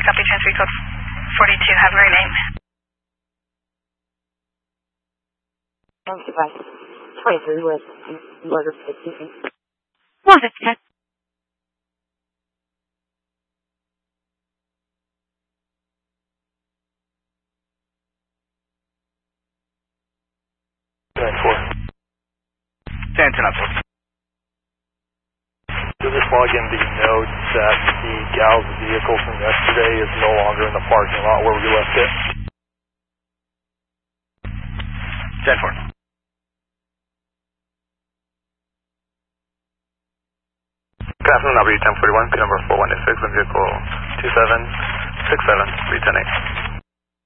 Copy, transfer code 42. Have a great night. 23 with Motor 15. 150. Stanton up. Does this log in the note that the gal's vehicle from yesterday is no longer in the parking lot where we left it? 10-4. Good afternoon, W1041, P number 4186, and vehicle 2767, returning.